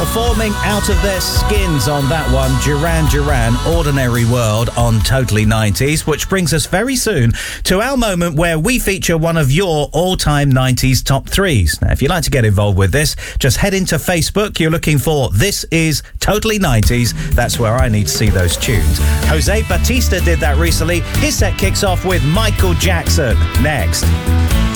performing out of their skins on that one. Duran Duran, Ordinary World on Totally 90s, which brings us very soon to our moment where we feature one of your all-time 90s top threes. Now, if you'd like to get involved with this, just head into Facebook. You're looking for This Is Totally 90s. That's where I need to see those tunes. Jose Batista did that recently. His set kicks off with Michael Jackson next.